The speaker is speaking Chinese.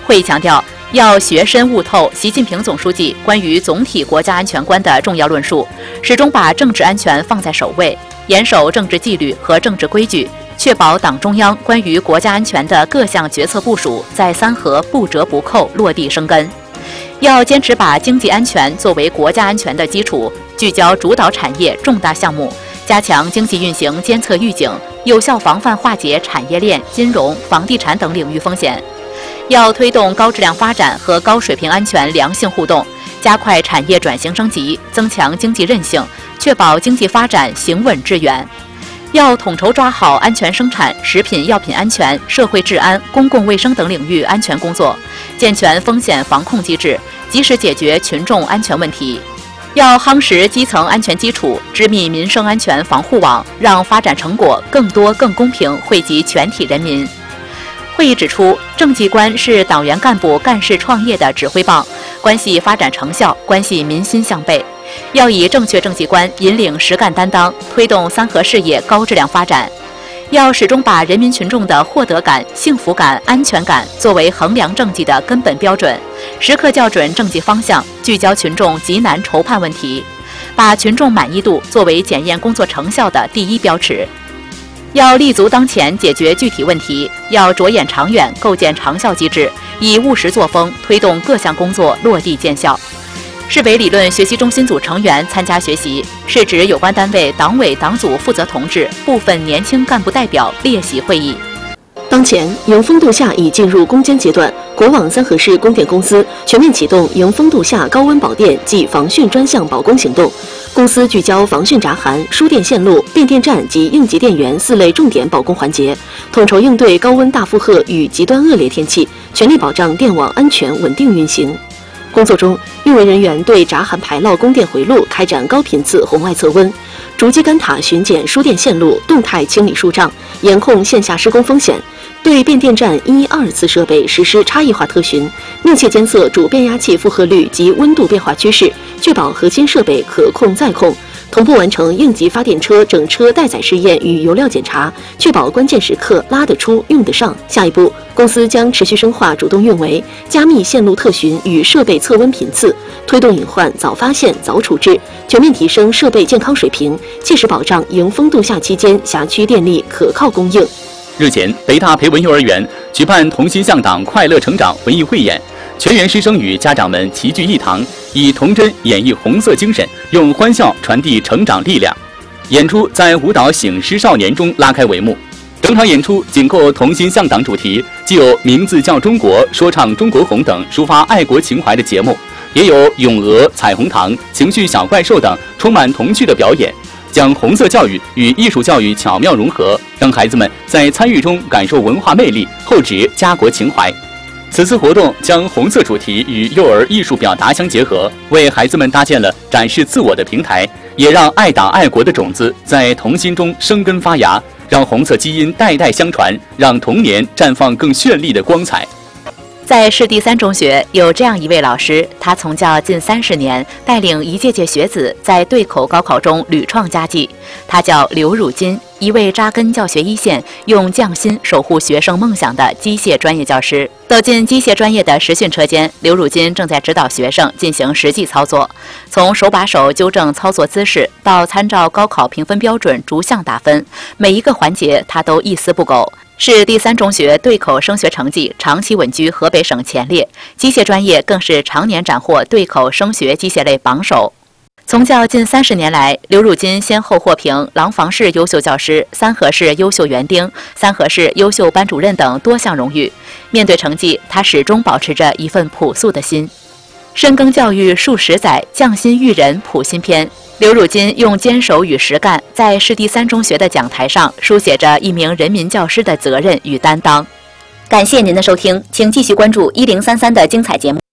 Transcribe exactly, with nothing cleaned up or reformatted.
会议强调，要学深悟透习近平总书记关于总体国家安全观的重要论述，始终把政治安全放在首位，严守政治纪律和政治规矩，确保党中央关于国家安全的各项决策部署在三合不折不扣落地生根。要坚持把经济安全作为国家安全的基础，聚焦主导产业重大项目，加强经济运行监测预警，有效防范化解产业链、金融、房地产等领域风险。要推动高质量发展和高水平安全良性互动，加快产业转型升级，增强经济韧性，确保经济发展行稳致远。要统筹抓好安全生产、食品药品安全、社会治安、公共卫生等领域安全工作，健全风险防控机制，及时解决群众安全问题。要夯实基层安全基础，织密民生安全防护网，让发展成果更多更公平惠及全体人民。会议指出，政绩观是党员干部干事创业的指挥棒，关系发展成效，关系民心向背。要以正确政绩观引领实干担当，推动三合事业高质量发展。要始终把人民群众的获得感、幸福感、安全感作为衡量政绩的根本标准，时刻校准政绩方向，聚焦群众急难愁盼问题，把群众满意度作为检验工作成效的第一标尺。要立足当前解决具体问题，要着眼长远构建长效机制，以务实作风推动各项工作落地见效。市委理论学习中心组成员参加学习，是指有关单位党委党组负责同志、部分年轻干部代表列席会议。 当前，迎风度夏已进入攻坚阶段，国网三河市供电公司全面启动迎风度夏高温保电及防汛专项保供行动。公司聚焦防汛闸涵、输电线路、变电站及应急电源四类重点保供环节，统筹应对高温大负荷与极端恶劣天气，全力保障电网安全稳定运行。工作中，运维人员对闸涵排涝供电回路开展高频次红外测温，逐基干塔巡检输电线路，动态清理树障，严控线下施工风险。对变电站一二次设备实施差异化特巡，密切监测主变压器负荷率及温度变化趋势，确保核心设备可控再控。同步完成应急发电车整车待载试验与油料检查，确保关键时刻拉得出、用得上。下一步，公司将持续深化主动运维，加密线路特巡与设备测温频次，推动隐患早发现、早处置，全面提升设备健康水平，切实保障迎风度夏期间辖区电力可靠供应。 日前，北大培文幼儿园举办同心向党快乐成长文艺汇演，全员师生与家长们齐聚一堂，以童真演绎红色精神，用欢笑传递成长力量。演出在舞蹈醒狮少年中拉开帷幕。整场演出紧扣同心向党主题，既有名字叫中国、说唱中国红等抒发爱国情怀的节目，也有咏鹅、彩虹糖、情绪小怪兽等充满童趣的表演，将红色教育与艺术教育巧妙融合，让孩子们在参与中感受文化魅力，厚植家国情怀。此次活动将红色主题与幼儿艺术表达相结合，为孩子们搭建了展示自我的平台，也让爱党爱国的种子在童心中生根发芽，让红色基因代代相传，让童年绽放更绚丽的光彩。 在市第三中学有这样一位老师，他从教近三十年，带领一届届学子在对口高考中屡创佳绩。他叫刘汝金，一位扎根教学一线、用匠心守护学生梦想的机械专业教师。走进机械专业的实训车间，刘汝金正在指导学生进行实际操作，从手把手纠正操作姿势，到参照高考评分标准逐项打分，每一个环节他都一丝不苟。市第三中学对口升学成绩长期稳居河北省前列，机械专业更是常年斩获对口升学机械类榜首。从教近三十年来，刘汝金先后获评廊坊市优秀教师、三河市优秀园丁、三河市优秀班主任等多项荣誉。面对成绩，他始终保持着一份朴素的心。深耕教育数十载，匠心育人谱新篇。刘汝金用坚守与实干，在市第三中学的讲台上书写着一名人民教师的责任与担当。感谢您的收听，请继续关注一零三三的精彩节目。